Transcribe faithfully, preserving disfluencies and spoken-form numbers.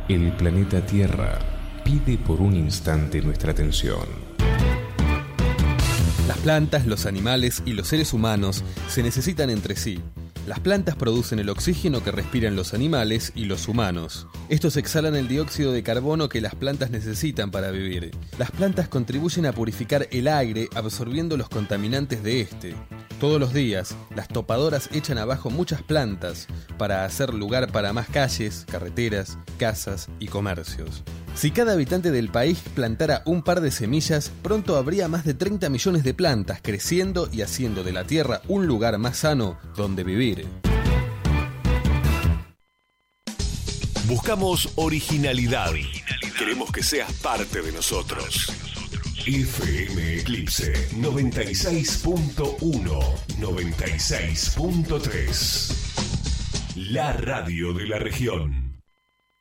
El planeta Tierra pide por un instante nuestra atención. Las plantas, los animales y los seres humanos se necesitan entre sí. Las plantas producen el oxígeno que respiran los animales y los humanos. Estos exhalan el dióxido de carbono que las plantas necesitan para vivir. Las plantas contribuyen a purificar el aire absorbiendo los contaminantes de este. Todos los días, las topadoras echan abajo muchas plantas para hacer lugar para más calles, carreteras, casas y comercios. Si cada habitante del país plantara un par de semillas, pronto habría más de treinta millones de plantas creciendo y haciendo de la Tierra un lugar más sano donde vivir. Buscamos originalidad. Queremos que seas parte de nosotros. F M Eclipse noventa y seis punto uno, noventa y seis punto tres. La radio de la región.